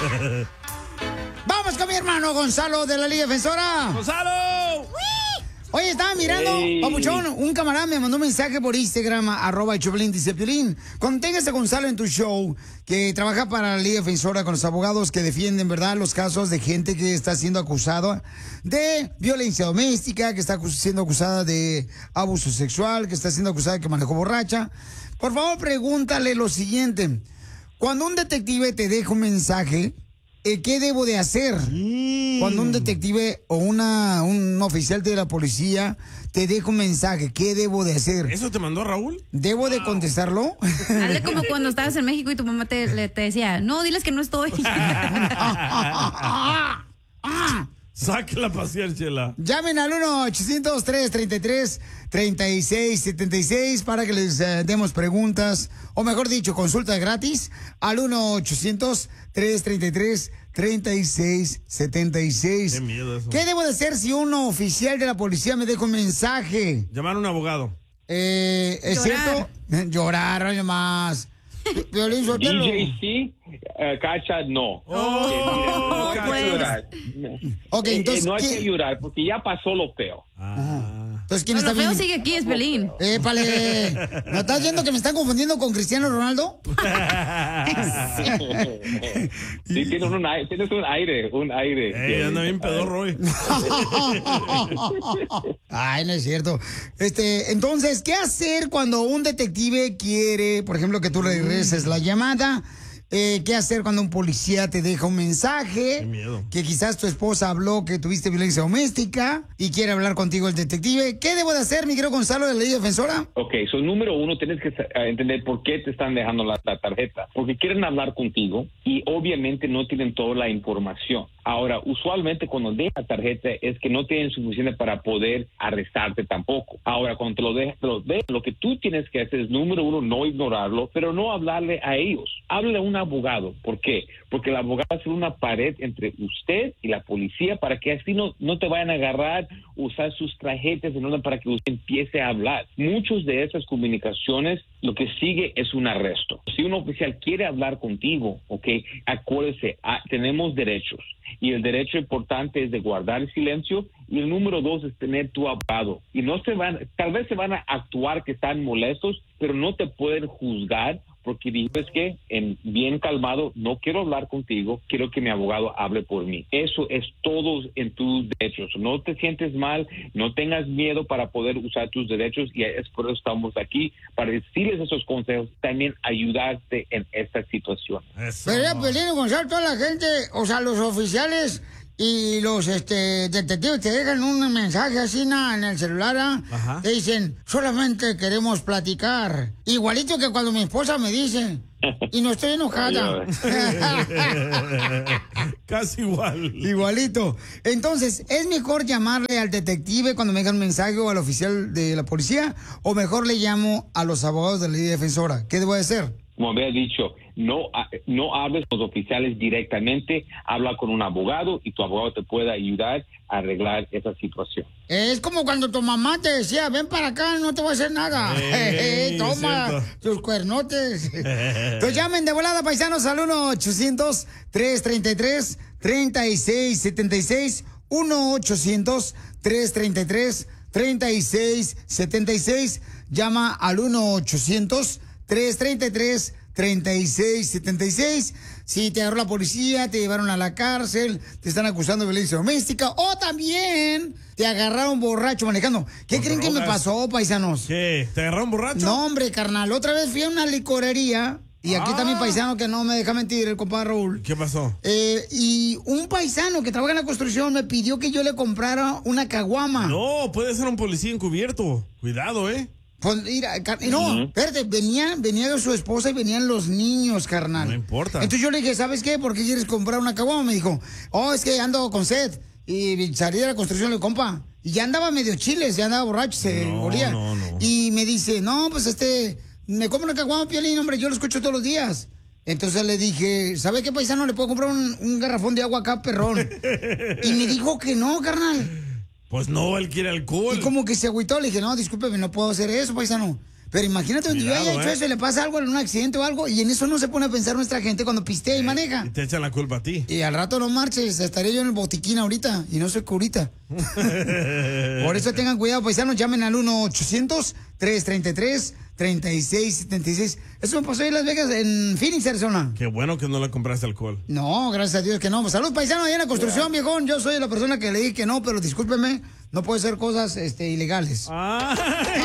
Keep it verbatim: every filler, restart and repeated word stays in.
Vamos con mi hermano Gonzalo de la Liga Defensora. ¡Gonzalo! Oye, estaba mirando, hey. Papuchón, un camarada me mandó un mensaje por Instagram, arroba Choplin, dice Piolín, cuando tengas a Gonzalo en tu show, que trabaja para la Liga Defensora con los abogados que defienden, ¿verdad?, los casos de gente que está siendo acusada de violencia doméstica, que está siendo acusada de abuso sexual, que está siendo acusada de que manejó borracha. Por favor, pregúntale lo siguiente. Cuando un detective te deja un mensaje, ¿qué debo de hacer? Mm. Cuando un detective o una un oficial de la policía te deja un mensaje, ¿qué debo de hacer? ¿Eso te mandó Raúl? ¿Debo wow. de contestarlo? Hazle como cuando estabas en México y tu mamá te, le, te decía, no, diles que no estoy. Sáquela a pasear, Chela. Llamen al uno ochocientos, tres treinta y tres, treinta y seis setenta y seis para que les uh, demos preguntas, o mejor dicho, consulta gratis al uno ochocientos, tres treinta y tres, treinta y seis setenta y seis. Qué miedo eso. ¿Qué debo de hacer si un oficial de la policía me deja un mensaje? Llamar a un abogado. Eh, ¿Es Llorar. cierto? Llorar, oye más. Violín, D J sí, uh, Cacha no. Oh, eh, mira, no hay pues. que llorar. Okay, entonces, eh, no hay ¿qué? que llorar porque ya pasó lo peor. Ah. Entonces, ¿quién Pero está lo feo bien? sigue aquí, es Pelín. ¡Épale! ¿No estás viendo que me están confundiendo con Cristiano Ronaldo? Sí, tienes un aire, tienes un aire, un aire. Ey, anda bien pedorro hoy. Ay, no es cierto. Este, entonces, ¿qué hacer cuando un detective quiere, por ejemplo, que tú regreses la llamada? Eh, ¿Qué hacer cuando un policía te deja un mensaje? Qué miedo. Que quizás tu esposa habló que tuviste violencia doméstica y quiere hablar contigo el detective. ¿Qué debo de hacer, mi querido Gonzalo de la Liga Defensora? Ok, so número uno, tienes que uh, entender por qué te están dejando la, la tarjeta. Porque quieren hablar contigo y obviamente no tienen toda la información. Ahora, usualmente cuando dejan la tarjeta es que no tienen suficiente para poder arrestarte tampoco. Ahora, cuando te lo dejan, te lo dejan, lo que tú tienes que hacer es, número uno, no ignorarlo, pero no hablarle a ellos. Háblale a un abogado. ¿Por qué? Porque el abogado hace una pared entre usted y la policía para que así no, no te vayan a agarrar, usar sus tarjetas en orden para que usted empiece a hablar. Muchas de esas comunicaciones, lo que sigue es un arresto. Si un oficial quiere hablar contigo, ok, acuérdese, ah, tenemos derechos. Y el derecho importante es de guardar el silencio, y el número dos es tener tu abogado. Y no se van, tal vez se van a actuar que están molestos, pero no te pueden juzgar porque dices que en bien calmado, no quiero hablar contigo, quiero que mi abogado hable por mí. Eso es todo en tus derechos. No te sientes mal, no tengas miedo para poder usar tus derechos, y es por eso estamos aquí, para decirles esos consejos, también ayudarte en esta situación. Pero pues tiene Gonzalo, toda la gente, o sea, los oficiales y los este, detectives te dejan un mensaje así na, en el celular, ¿ah? Te dicen, solamente queremos platicar. Igualito que cuando mi esposa me dice, y no estoy enojada. Casi igual. Igualito. Entonces, ¿es mejor llamarle al detective cuando me dejan un mensaje o al oficial de la policía? ¿O mejor le llamo a los abogados de la Liga Defensora? ¿Qué debo de hacer? Como había dicho, no, no hables con los oficiales directamente, habla con un abogado y tu abogado te puede ayudar a arreglar esa situación. Es como cuando tu mamá te decía, ven para acá, no te voy a hacer nada. Ey, Toma tus cuernotes. Entonces llamen de volada, paisanos, al uno ochocientos, tres treinta y tres, treinta y seis setenta y seis, uno ochocientos, tres treinta y tres, treinta y seis setenta y seis. Llama al uno ochocientos, tres treinta y tres, treinta y seis setenta y seis. Si te agarró la policía, te llevaron a la cárcel, te están acusando de violencia doméstica, o también te agarraron borracho manejando. ¿Qué creen que me pasó, paisanos? ¿Qué? ¿Te agarraron borracho? No, hombre, carnal. Otra vez fui a una licorería. Y aquí ah. está mi paisano que no me deja mentir, el compadre Raúl. ¿Qué pasó? Eh, y un paisano que trabaja en la construcción me pidió que yo le comprara una caguama. No, puede ser un policía encubierto. Cuidado, ¿eh? Pues, mira, no, uh-huh. espérate, venía, venía su esposa y venían los niños, carnal. No importa. Entonces yo le dije, ¿sabes qué? ¿Por qué quieres comprar una caguama? Me dijo, oh, es que ando con sed. Y salí de la construcción, le compa. Y ya andaba medio chiles, ya andaba borracho, se no, moría. No, no. Y me dice, no, pues este, me compro una caguama, Piolín, hombre, yo lo escucho todos los días. Entonces le dije, ¿sabe qué, paisano? Le puedo comprar un, un garrafón de agua acá, perrón. Y me dijo que no, carnal. Pues no, él quiere alcohol. Y como que se agüitó, le dije, no, discúlpeme, no puedo hacer eso, paisano. Pero imagínate donde yo Cuidado, haya hecho eh. eso y le pasa algo en un accidente o algo, y en eso no se pone a pensar nuestra gente cuando pistea y maneja. Y te echan la culpa a ti. Y al rato no marches, estaría yo en el botiquín ahorita, y no soy curita. Por eso tengan cuidado, paisanos, llamen al uno ochocientos, tres treinta y tres, treinta y seis setenta y seis. Eso me pasó ahí en Las Vegas, en Phoenix, Arizona. Qué bueno que no le compraste alcohol. No, gracias a Dios que no. Salud, paisano, ahí en la construcción, viejón. Yo soy la persona que le dije que no, pero discúlpeme, no puede ser cosas este, ilegales. Ah.